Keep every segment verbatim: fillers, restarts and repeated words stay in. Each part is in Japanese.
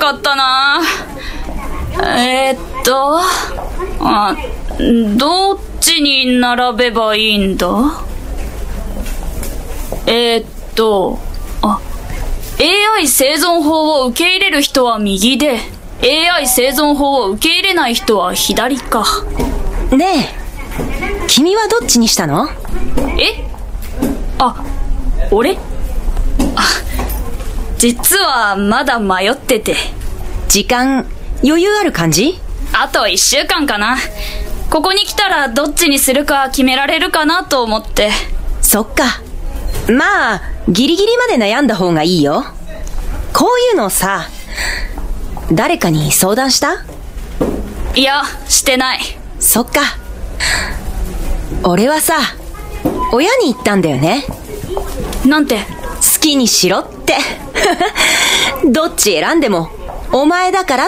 かったな。えー、っとあどっちに並べばいいんだ。えー、っとあ エーアイ 生存法を受け入れる人は右で エーアイ 生存法を受け入れない人は左か。 ねえ、君はどっちにしたの？ えあ俺あ実はまだ迷ってて。 時間余裕ある感じ？ あといっしゅうかんかな。ここに来たらどっちにするか決められるかなと思って。 そっか。まあギリギリまで悩んだ方がいいよ。こういうのさ、誰かに相談した？ いや、してない。 そっか。俺はさ、親に言ったんだよね。 なんて？ 好きにしろってどっち選んでもお前だからって。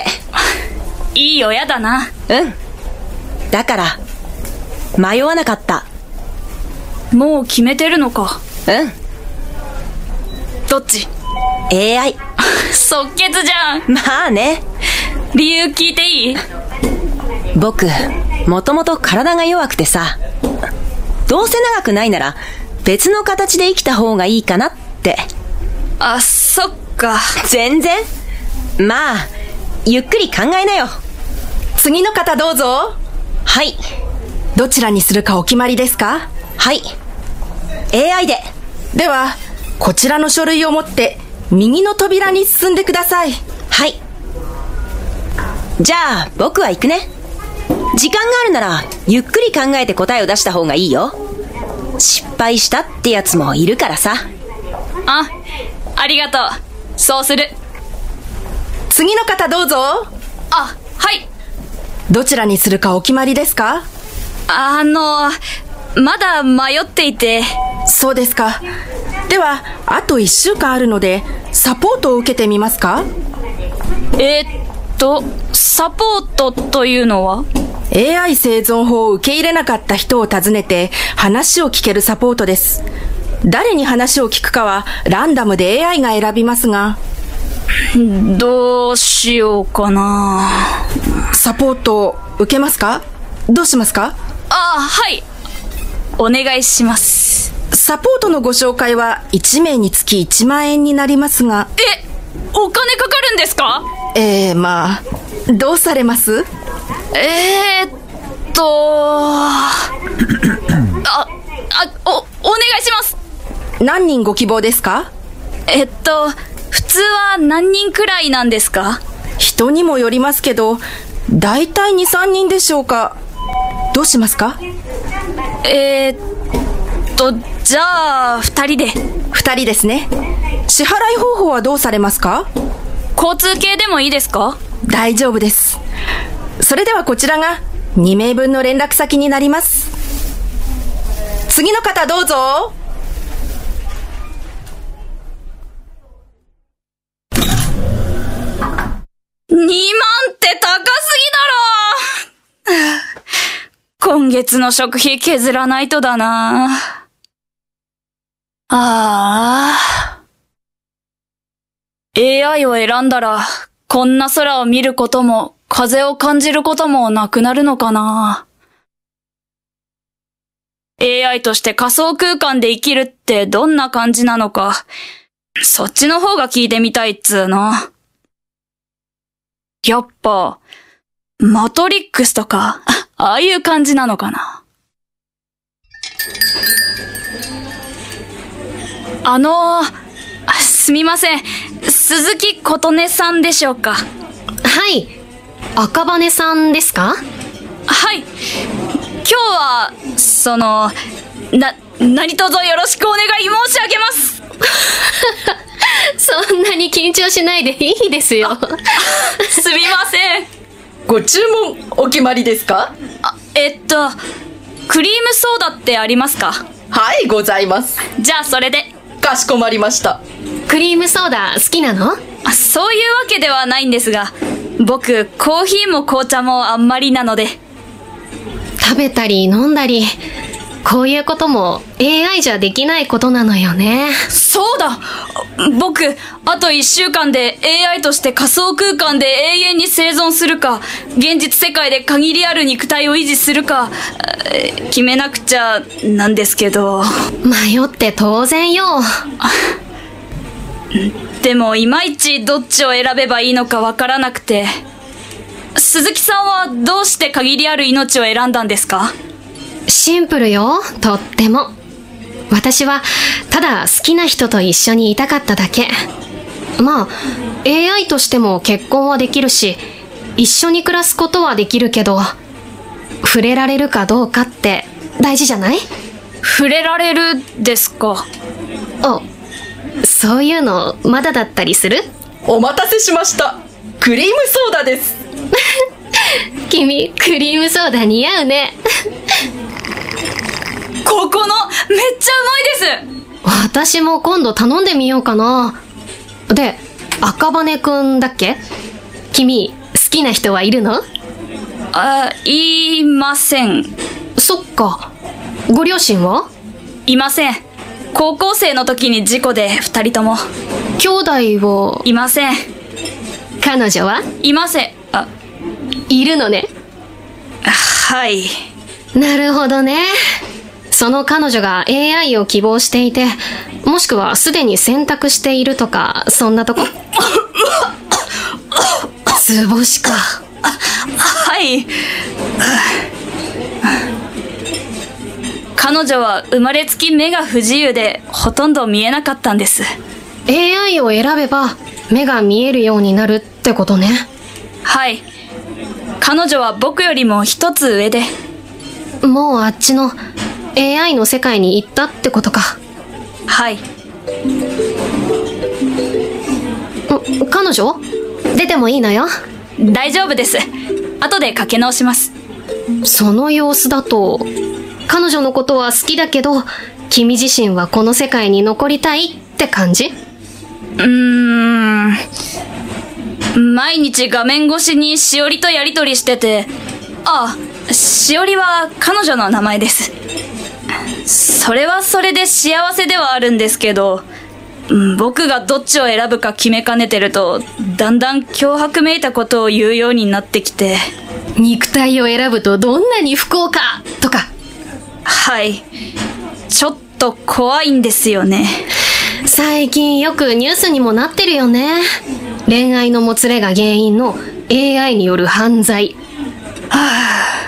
いい親だな。 うん。だから迷わなかった。 もう決めてるのか？ うん。 どっち？ エーアイ即決じゃん。 まあね。 理由聞いていい？ 僕もともと体が弱くてさ、どうせ長くないなら別の形で生きた方がいいかなって。 あ、そっか。 全然。まあゆっくり考えなよ。 次の方どうぞ。 はい。 どちらにするかお決まりですか？ はい、 エーアイ で。 ではこちらの書類を持って右の扉に進んでください。 はい。じゃあ僕は行くね。時間があるならゆっくり考えて答えを出した方がいいよ。失敗したってやつもいるからさ。 あ、ありがとう。そうする。 次の方どうぞ。 あ、はい。 どちらにするかお決まりですか？ あのまだ迷っていて。 そうですか。ではあといっしゅうかんあるのでサポートを受けてみますか？ えー、っとサポートというのは？ エーアイ 生存法を受け入れなかった人を訪ねて話を聞けるサポートです。誰に話を聞くかはランダムで エーアイ が選びますが。 どうしようかな。 サポート受けますか？どうしますか？ あ、はい、お願いします。 サポートのご紹介はいちめいにつきいちまんえんになりますが。 え、お金かかるんですか？ えー、まあどうされます？ えー、っとあ、あ、お、お願いします。 何人ご希望ですか？ えっと普通は何人くらいなんですか？ 人にもよりますけど、だいたいに、さんにんでしょうか。どうしますか？ えー、っとじゃあふたりで。 ふたりですね。支払い方法はどうされますか？ 交通系でもいいですか？ 大丈夫です。それではこちらがにめいぶんの連絡先になります。次の方どうぞ。 にまんって高すぎだろ。今月の食費削らないとだな。ああ。エーアイ を選んだら、こんな空を見ることも、風を感じることもなくなるのかな。エーアイ として仮想空間で生きるってどんな感じなのか、そっちの方が聞いてみたいっつーの。やっぱ、マトリックスとか、ああいう感じなのかな。あのー、すみません。鈴木琴音さんでしょうか？ はい。赤羽さんですか？ はい。今日は、その、な、何卒よろしくお願い申し上げます。 そんなに緊張しないでいいですよ。 すみません。 ご注文お決まりですか？ あ、えっと、クリームソーダってありますか？ はい、ございます。 じゃあそれで。 かしこまりました。 クリームソーダ好きなの？ あ、そういうわけではないんですが、僕、コーヒーも紅茶もあんまりなので。 食べたり飲んだり、 こういうことも エーアイ じゃできないことなのよね。 そうだ！僕、あといっしゅうかんで エーアイ として仮想空間で永遠に生存するか、現実世界で限りある肉体を維持するか、決めなくちゃなんですけど。 迷って当然よ。 でもいまいちどっちを選べばいいのかわからなくて。鈴木さんはどうして限りある命を選んだんですか？ シンプルよ、とっても。私はただ好きな人と一緒にいたかっただけ。まあ エーアイ としても結婚はできるし、一緒に暮らすことはできるけど、触れられるかどうかって大事じゃない？ 触れられるですか？ あ、そういうのまだだったりする？ お待たせしました。クリームソーダです。 君、クリームソーダ似合うね。 ここのめっちゃうまいです。 私も今度頼んでみようかな。で、赤羽くんだっけ？君、好きな人はいるの？ あ、いません。 そっか。ご両親は？ いません。高校生の時に事故で二人とも。 兄弟は？ いません。 彼女は？ いません。あ、 いるのね。 はい。 なるほどね。その彼女が エーアイ を希望していて、もしくはすでに選択しているとか、そんなとこ。図星か。 はい。彼女は生まれつき目が不自由でほとんど見えなかったんです。 エーアイ を選べば目が見えるようになるってことね。 はい。彼女は僕よりも一つ上で。 もうあっちの エーアイ の世界に行ったってことか。 はい。 ん、彼女？出てもいいのよ。 大丈夫です。後でかけ直します。 その様子だと、彼女のことは好きだけど、君自身はこの世界に残りたいって感じ？ うーん。毎日画面越しにしおりとやりとりしてて、ああ、しおりは彼女の名前です。それはそれで幸せではあるんですけど、僕がどっちを選ぶか決めかねてると、だんだん脅迫めいたことを言うようになってきて。 肉体を選ぶとどんなに不幸かとか。 はい。ちょっと怖いんですよね。 最近よくニュースにもなってるよね。恋愛のもつれが原因の エーアイ による犯罪。は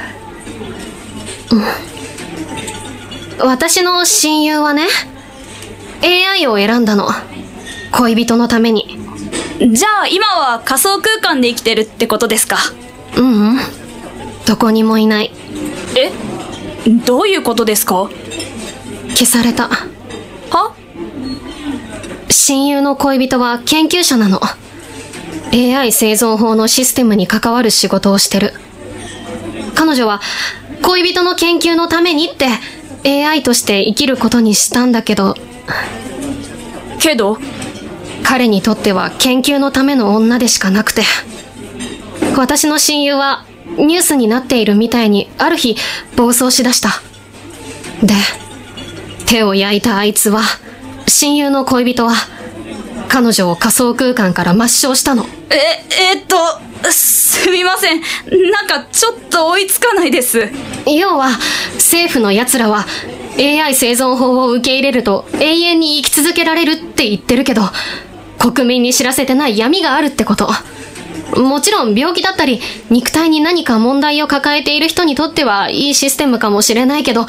ぁ、うん、私の親友はね、エーアイ を選んだの。恋人のために。 じゃあ今は仮想空間で生きてるってことですか？ ううん。どこにもいない。 え？どういうことですか？ 消された。 は？ 親友の恋人は研究者なの。エーアイ 生存法のシステムに関わる仕事をしてる。彼女は恋人の研究のためにって エーアイ として生きることにしたんだけど。 けど？ 彼にとっては研究のための女でしかなくて。私の親友はニュースになっているみたいにある日暴走しだした。で、手を焼いたあいつは、親友の恋人は彼女を仮想空間から抹消したの。 え、えー、っと、すみません。なんかちょっと追いつかないです。 要は、政府の奴らは エーアイ 生存法を受け入れると永遠に生き続けられるって言ってるけど、国民に知らせてない闇があるってこと。もちろん病気だったり肉体に何か問題を抱えている人にとってはいいシステムかもしれないけど、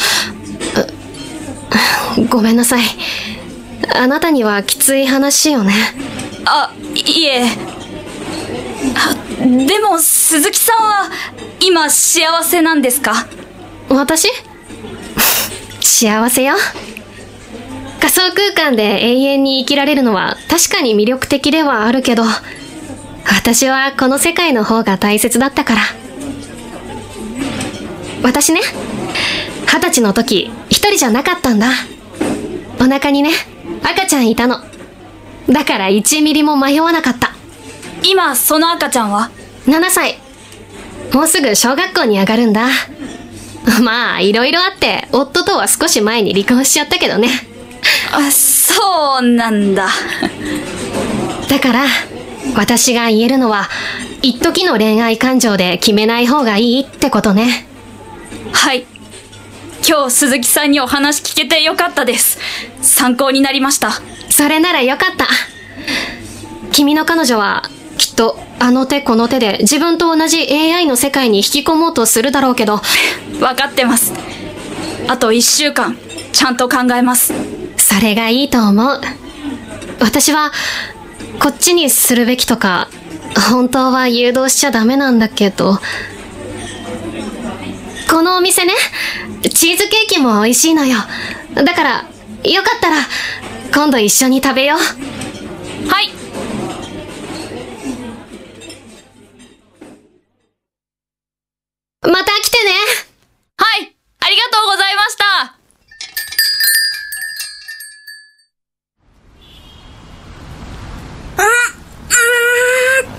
ごめんなさい。あなたにはきつい話よね。 あ、いえ。でも鈴木さんは今幸せなんですか？ 私？幸せよ。仮想空間で永遠に生きられるのは確かに魅力的ではあるけど、私はこの世界の方が大切だったから。私ね、二十歳の時一人じゃなかったんだ。お腹にね、赤ちゃんいたの。だから一ミリも迷わなかった。 今その赤ちゃんは？ ななさい。もうすぐ小学校に上がるんだ。 まあ、いろいろあって、夫とは少し前に離婚しちゃったけどね。 あ、そうなんだ。 だから、私が言えるのは、一時の恋愛感情で決めない方がいいってことね。 はい。今日鈴木さんにお話聞けてよかったです。参考になりました。 それならよかった。君の彼女は、きっと、あの手この手で自分と同じ エーアイ の世界に引き込もうとするだろうけど。 わかってます。あと一週間、ちゃんと考えます。 それがいいと思う。私は、こっちにするべきとか、本当は誘導しちゃダメなんだけど。このお店ね、チーズケーキも美味しいのよ。だから、よかったら、今度一緒に食べよう。 はい。 また来てね。 はい、ありがとうございました。うん、うん、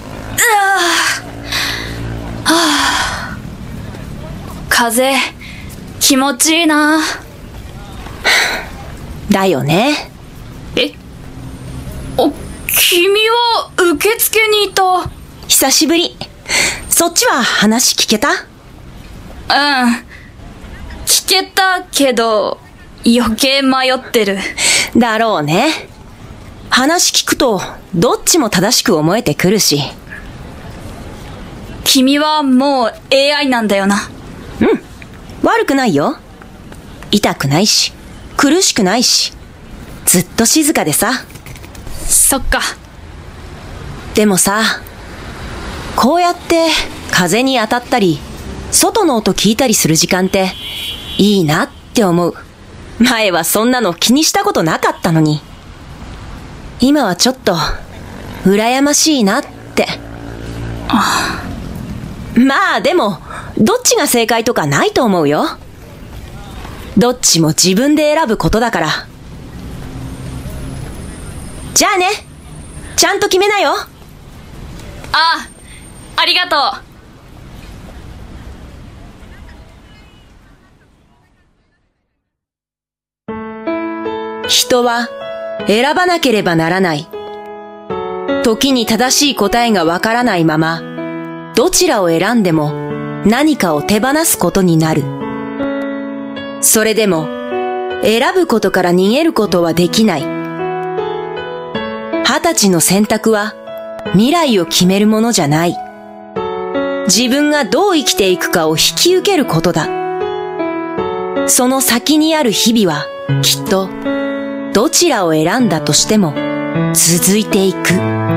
はあ、風、気持ちいいな。 だよね。 え？お、君は受付にいた。 久しぶり。そっちは話聞けた？ うん。聞けたけど、余計迷ってる。 だろうね。話聞くと、どっちも正しく思えてくるし。 君はもう エーアイ なんだよな。 うん。悪くないよ。痛くないし、苦しくないし、ずっと静かでさ。 そっか。 でもさ、こうやって風に当たったり、外の音聞いたりする時間っていいなって思う。前はそんなの気にしたことなかったのに。今はちょっと羨ましいなって。 ああ、まあでもどっちが正解とかないと思うよ。どっちも自分で選ぶことだから。じゃあね、ちゃんと決めなよ。 ああ、ありがとう。 人は選ばなければならない。時に正しい答えがわからないまま、どちらを選んでも何かを手放すことになる。それでも、選ぶことから逃げることはできない。二十歳の選択は未来を決めるものじゃない。自分がどう生きていくかを引き受けることだ。その先にある日々はきっとどちらを選んだとしても続いていく。